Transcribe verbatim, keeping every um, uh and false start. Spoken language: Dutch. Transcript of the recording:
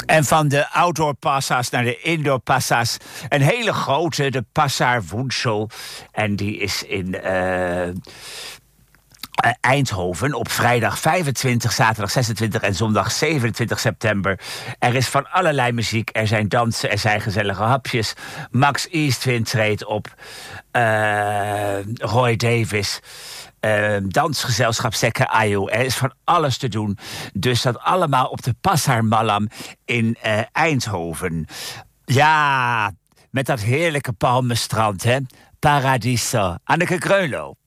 En van de outdoor passa's naar de indoor passa's. Een hele grote, de Passar Woensel. En die is in uh, Eindhoven op vrijdag vijfentwintig, zaterdag zesentwintig en zondag zevenentwintig september. Er is van allerlei muziek. Er zijn dansen, er zijn gezellige hapjes. Max Eastwind treedt op. Uh, Roy Davis. Uh, dansgezelschap Sekke Ayo. Er is van alles te doen. Dus dat allemaal op de Passar Malam in uh, Eindhoven. Ja, met dat heerlijke palmenstrand, hè? Paradiso. Anneke Greunlo.